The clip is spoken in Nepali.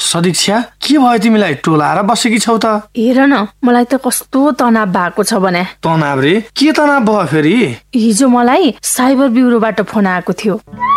सदीक्षा, के भयो तिमीलाई? टोलाएर बसेकी छौ त? हेर न, मलाई त कस्तो तनाव भएको छ भने। तनाव रे? के तनाव भयो फेरि? हिजो मलाई साइबर ब्युरोबाट फोन आएको थियो।